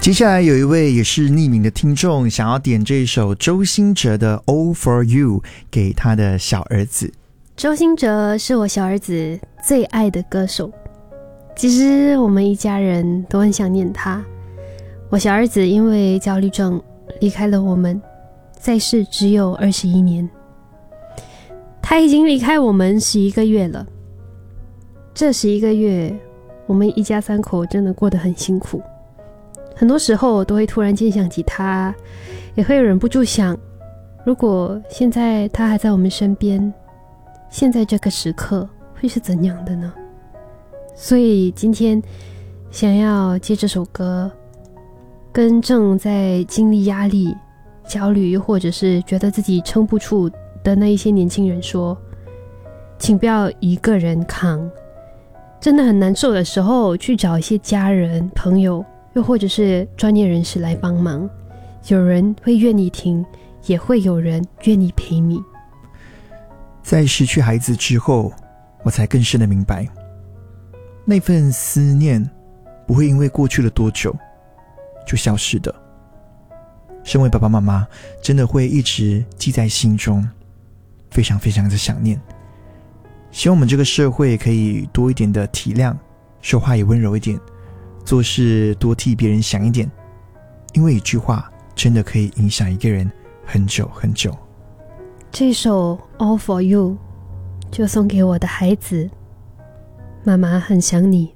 接下来有一位也是匿名的听众想要点这首周兴哲的 All For You 给他的小儿子。 周兴哲是我小儿子最爱的歌手，其实我们一家人都很想念他。我小儿子因为焦虑症离开了我们，在世只有21年。他已经离开我们11个月了，这11个月我们一家3口真的过得很辛苦，很多时候都会突然间想起他，也会忍不住想，如果现在他还在我们身边，现在这个时刻会是怎样的呢？所以今天想要借这首歌跟正在经历压力、焦虑，又或者是觉得自己撑不住的那一些年轻人说，请不要一个人扛，真的很难受的时候去找一些家人、朋友，又或者是专业人士来帮忙，有人会愿意听，也会有人愿意陪你。 在失去孩子之后，我才更深的明白，那份思念不会因为过去了多久就消失的。身为爸爸妈妈，真的会一直记在心中，非常非常的想念。希望我们这个社会可以多一点的体谅，说话也温柔一点，做事多替别人想一点，因为一句话真的可以影响一个人很久很久。 这首 All For You 就送给我的孩子，妈妈很想你。